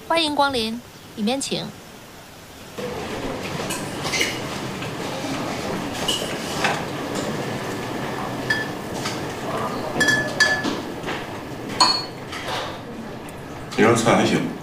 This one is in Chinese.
欢迎光临，里面请。 你这菜还行。